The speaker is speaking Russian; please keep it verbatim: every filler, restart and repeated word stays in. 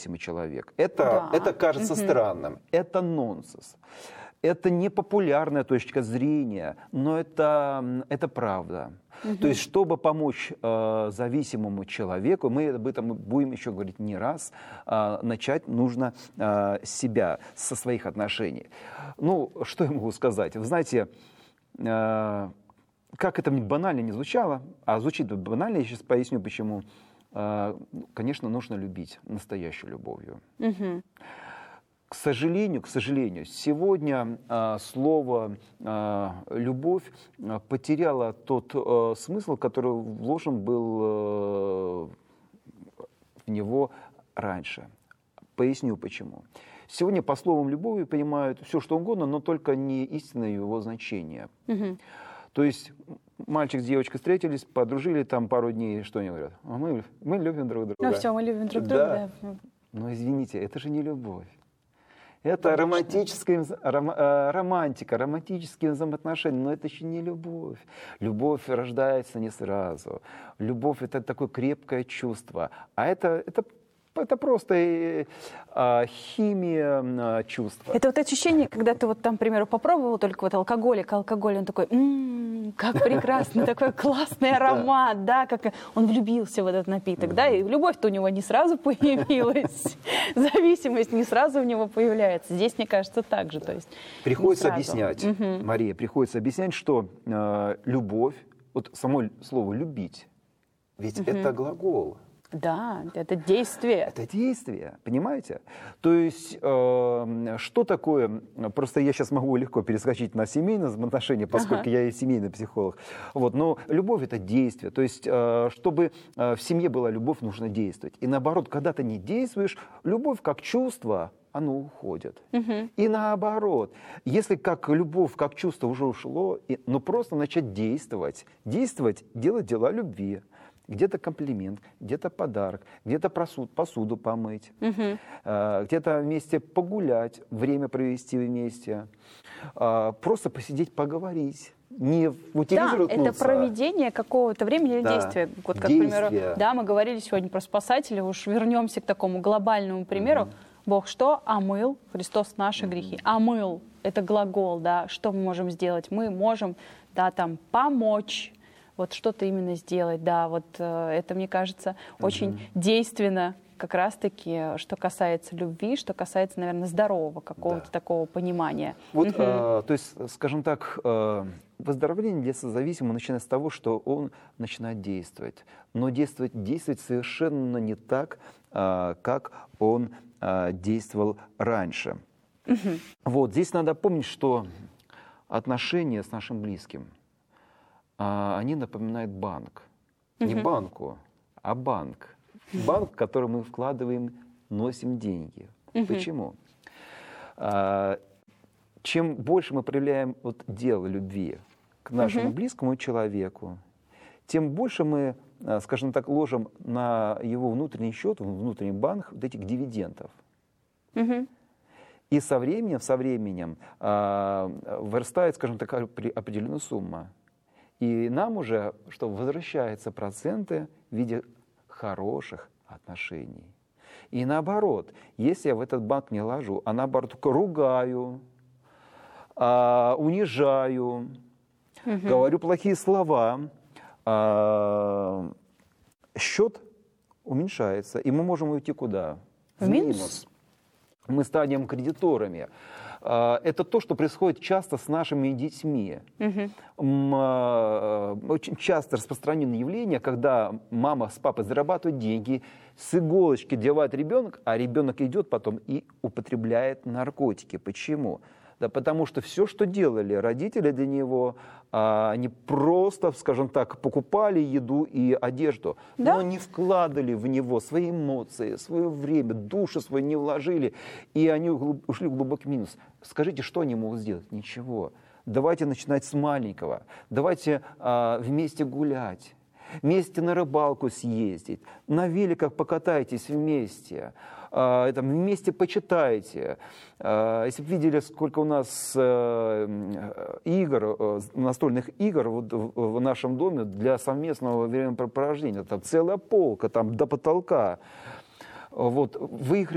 зависимый человек. Это, Да. это кажется Мгм. странным. Это нонсенс. Это не популярная точка зрения, но это, это правда. Мгм. То есть, чтобы помочь э, зависимому человеку, мы об этом будем еще говорить не раз, э, начать нужно э, с себя, со своих отношений. Ну, что я могу сказать? Вы знаете, э, как это банально не звучало, а звучит банально, я сейчас поясню, почему. Э, конечно, нужно любить настоящей любовью. Мгм. К сожалению, к сожалению, сегодня э, слово э, «любовь» э, потеряло тот э, смысл, который вложен был э, в него раньше. Поясню почему. Сегодня по словам «любовь» понимают все, что угодно, но только не истинное его значение. Мгм. То есть мальчик с девочкой встретились, подружили там пару дней, что они говорят? А мы, мы любим друг друга. Ну все, мы любим друг друга. Да. Да. Но извините, это же не любовь. Это Конечно. романтическая, ром, э, романтика, романтические взаимоотношения, но это еще не любовь. Любовь рождается не сразу. Любовь — это такое крепкое чувство. А это, это, это просто э, э, химия э, чувства. Это вот ощущение, когда ты вот там, к примеру, попробовал только вот алкоголик, алкоголь, он такой, м-м, как прекрасно, такой классный аромат, да, как он влюбился в этот напиток, да, и любовь-то у него не сразу появилась, зависимость не сразу у него появляется. Здесь, мне кажется, так же, то есть Приходится объяснять, Мария, приходится объяснять, что э, любовь, вот само слово «любить», ведь это глагол. Да, это действие. Это действие, понимаете? То есть, э, что такое, просто я сейчас могу легко перескочить на семейные отношения, поскольку ага. я и семейный психолог. Вот, но любовь — это действие. То есть, э, чтобы э, в семье была любовь, нужно действовать. И наоборот, когда ты не действуешь, любовь как чувство, оно уходит. Угу. И наоборот, если как любовь, как чувство уже ушло, и, ну просто начать действовать, действовать, делать дела любви. Где-то комплимент, где-то подарок, где-то посуд, посуду помыть, угу. э, где-то вместе погулять, время провести вместе, э, просто посидеть, поговорить. Не в телевизор уткнуться. Да, это проведение какого-то времени или да. действия. Вот как, Действие. к примеру, да, мы говорили сегодня про спасателя, уж вернемся к такому глобальному примеру. Угу. Бог что? Омыл, Христос наши угу. грехи. Омыл — это глагол, да, что мы можем сделать? Мы можем, да, там, помочь. Вот что-то именно сделать, да, вот э, это, мне кажется, очень uh-huh. действенно как раз-таки, что касается любви, что касается, наверное, здорового какого-то да. такого понимания. Вот, uh-huh. э, то есть, скажем так, э, выздоровление для созависимого начинается с того, что он начинает действовать. Но действовать, действовать совершенно не так, э, как он э, действовал раньше. Uh-huh. Вот, здесь надо помнить, что отношения с нашим близким, они напоминают банк. Не uh-huh. банку, а банк. Банк, в который мы вкладываем, носим деньги. Uh-huh. Почему? Чем больше мы проявляем вот дело любви к нашему uh-huh. близкому человеку, тем больше мы, скажем так, ложим на его внутренний счет, внутренний банк вот этих дивидендов. Uh-huh. И со временем, со временем вырастает, скажем так, определенная сумма. И нам уже, что возвращаются проценты в виде хороших отношений. И наоборот, если я в этот банк не ложу, а наоборот только ругаю, а, унижаю, угу. говорю плохие слова, а, счет уменьшается, и мы можем уйти куда? В минус. Мы станем кредиторами. Это то, что происходит часто с нашими детьми. Угу. Очень часто распространенное явление, когда мама с папой зарабатывают деньги, с иголочки девают ребенка, а ребенок идет потом и употребляет наркотики. Почему? Да потому что все, что делали родители для него, они просто, скажем так, покупали еду и одежду, да? но не вкладывали в него свои эмоции, свое время, душу свою не вложили, и они ушли в глубокий минус. Скажите, что они могут сделать? Ничего. Давайте начинать с маленького. Давайте а, вместе гулять, вместе на рыбалку съездить, на великах покатайтесь вместе. Это, вместе почитайте. Если бы видели, сколько у нас игр, настольных игр вот в нашем доме для совместного времяпрепровождения, там целая полка, там до потолка. Вот, вы их